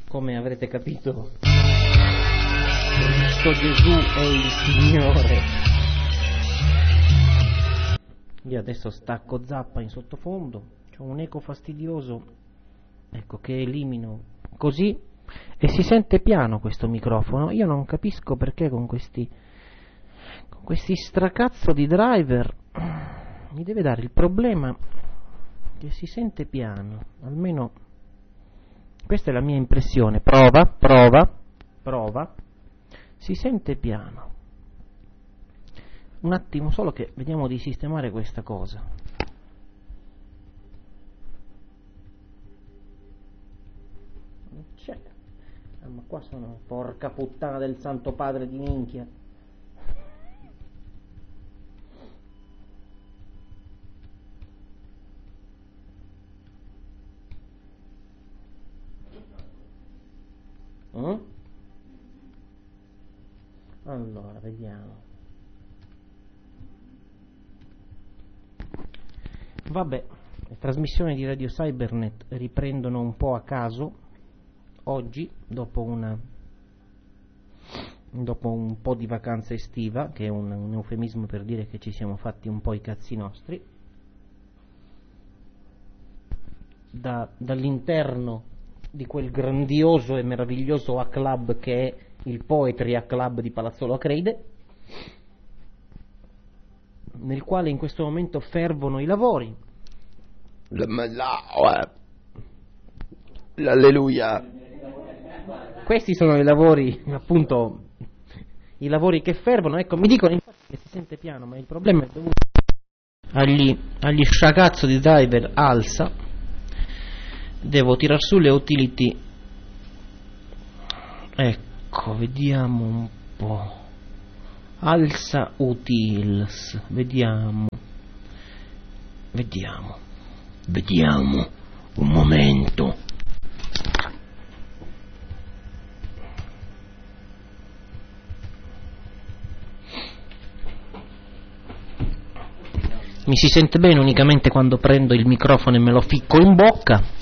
come avrete capito, Cristo Gesù è il Signore. Io adesso stacco zappa in sottofondo, c'ho un eco fastidioso, ecco, che elimino così, e si sente piano questo microfono. Io non capisco perché con questi stracazzo di driver mi deve dare il problema che si sente piano, almeno questa è la mia impressione. Prova, si sente piano. Un attimo solo che vediamo di sistemare questa cosa. Non c'è. Ma qua sono, porca puttana del santo padre di minchia. Allora, vediamo. Vabbè, le trasmissioni di Radio Cybernet riprendono un po' a caso oggi, dopo un po' di vacanza estiva, che è un eufemismo per dire che ci siamo fatti un po' i cazzi nostri. Dall'interno di quel grandioso e meraviglioso A-Club che è il Poetry A-Club di Palazzolo Acreide, nel quale in questo momento fervono i lavori. L'alleluia. Questi sono i lavori, appunto, i lavori che fervono. Ecco, mi dicono infatti che si sente piano, ma il problema è dovuto agli sciacazzo di driver alza. Devo tirar su le utility. Ecco, vediamo un po'. Alza utils, vediamo, un momento. Mi si sente bene unicamente quando prendo il microfono e me lo ficco in bocca.